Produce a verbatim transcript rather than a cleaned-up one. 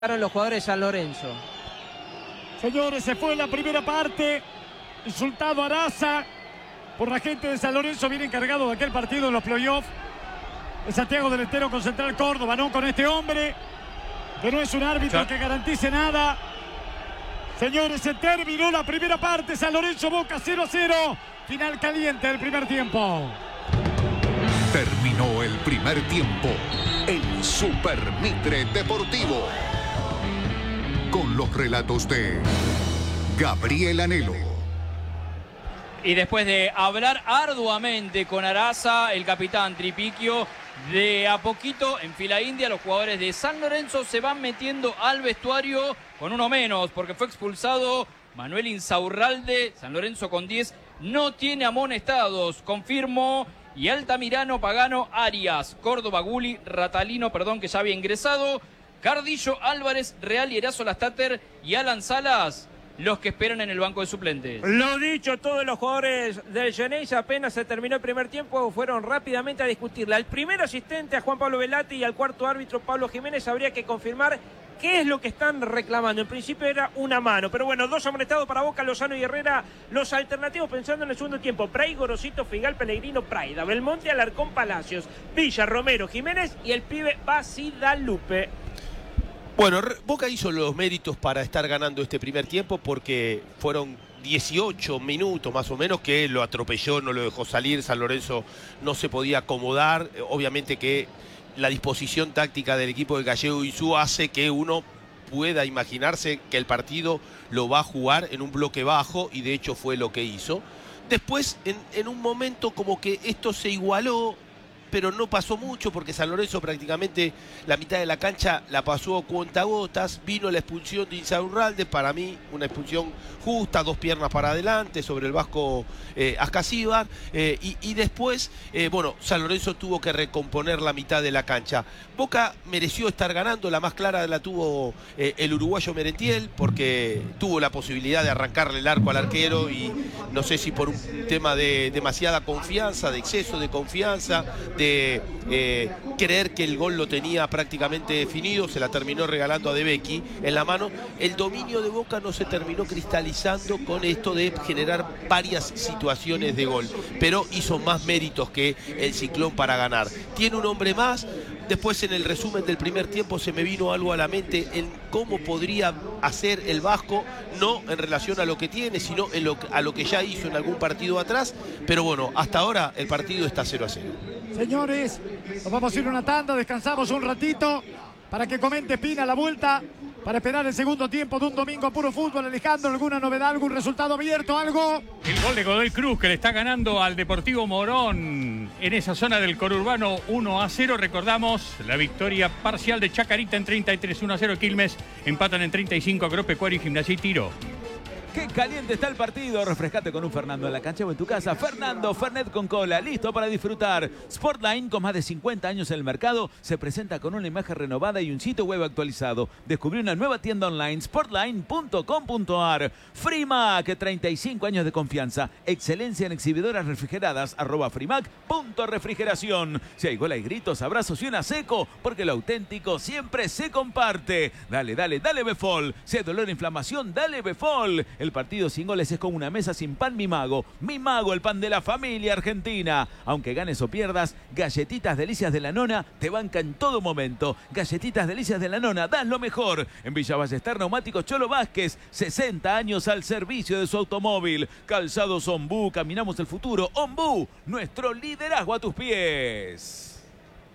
Los jugadores de San Lorenzo. Señores, se fue la primera parte. Resultado Araza. Por la gente de San Lorenzo viene encargado de aquel partido en los playoffs. El Santiago del Estero con Central Córdoba, no con este hombre, que no es un árbitro que garantice nada. Señores, se terminó la primera parte. San Lorenzo Boca cero a cero. Final caliente del primer tiempo. Terminó el primer tiempo en Super Mitre Deportivo. Con los relatos de Gabriel Anhelo. Y después de hablar arduamente con Araza, el capitán Tripiquio, de a poquito en fila india los jugadores de San Lorenzo se van metiendo al vestuario con uno menos, porque fue expulsado Manuel Insaurralde. San Lorenzo con diez no tiene amonestados, confirmó. Y Altamirano, Pagano, Arias, Córdoba, Guli, Ratalino, perdón, que ya había ingresado, Cardillo, Álvarez, Real y Erazo Lastater y Alan Salas, los que esperan en el banco de suplentes. Lo dicho, todos los jugadores del Geneise, apenas se terminó el primer tiempo, fueron rápidamente a discutirla. Al primer asistente, a Juan Pablo Velati, y al cuarto árbitro, Pablo Jiménez, habría que confirmar qué es lo que están reclamando. En principio era una mano, pero bueno, dos amonestados para Boca, Lozano y Herrera. Los alternativos pensando en el segundo tiempo: Pray, Gorosito, Figal, Pellegrino, Praida, Belmonte, Alarcón, Palacios, Villa, Romero, Jiménez y el pibe Basidalupe. Bueno, Boca hizo los méritos para estar ganando este primer tiempo, porque fueron dieciocho minutos más o menos que lo atropelló, no lo dejó salir. San Lorenzo no se podía acomodar. Obviamente que la disposición táctica del equipo de Gallego Isú hace que uno pueda imaginarse que el partido lo va a jugar en un bloque bajo, y de hecho fue lo que hizo. Después, en, en un momento como que esto se igualó, pero no pasó mucho, porque San Lorenzo prácticamente la mitad de la cancha la pasó a cuentagotas. Vino la expulsión de Insaurralde, para mí una expulsión justa, dos piernas para adelante sobre el vasco eh, Ascasíbar, eh, y, y después, eh, bueno, San Lorenzo tuvo que recomponer la mitad de la cancha. Boca mereció estar ganando, la más clara la tuvo eh, el uruguayo Merentiel, porque tuvo la posibilidad de arrancarle el arco al arquero, y no sé si por un tema de demasiada confianza, de exceso de confianza, de eh, creer que el gol lo tenía prácticamente definido, se la terminó regalando a De Becchi en la mano. El dominio de Boca no se terminó cristalizando con esto de generar varias situaciones de gol, pero hizo más méritos que el Ciclón para ganar. Tiene un hombre más. Después, en el resumen del primer tiempo, se me vino algo a la mente en cómo podría hacer el Vasco, no en relación a lo que tiene, sino en lo, a lo que ya hizo en algún partido atrás. Pero bueno, hasta ahora el partido está cero a cero. Señores, nos vamos a ir a una tanda, descansamos un ratito para que comente Pina la vuelta, para esperar el segundo tiempo de un domingo a puro fútbol. Alejandro, ¿alguna novedad, algún resultado abierto, algo? El gol de Godoy Cruz, que le está ganando al Deportivo Morón en esa zona del conurbano, uno a cero. Recordamos la victoria parcial de Chacarita en treinta y tres, uno a cero. Quilmes empatan en treinta y cinco, Agropecuario, Gimnasia y Tiro. Qué caliente está el partido. Refrescate con un Fernando en la cancha o en tu casa. Fernando, Fernet con cola, listo para disfrutar. Sportline, con más de cincuenta años en el mercado, se presenta con una imagen renovada y un sitio web actualizado. Descubrí una nueva tienda online, sportline punto com punto ar. Frimac, treinta y cinco años de confianza. Excelencia en exhibidoras refrigeradas. Arroba Frimac punto refrigeración. Si hay gol, hay gritos, abrazos y una seco, porque lo auténtico siempre se comparte. Dale, dale, dale Befol. Si hay dolor e inflamación, dale Befol. El partido sin goles es como una mesa sin pan, mi mago. Mi mago, el pan de la familia argentina. Aunque ganes o pierdas, Galletitas Delicias de la Nona te banca en todo momento. Galletitas Delicias de la Nona, das lo mejor. En Villa Ballester, Neumáticos Cholo Vázquez, sesenta años al servicio de su automóvil. Calzados Ombú, caminamos el futuro. Ombú, nuestro liderazgo a tus pies.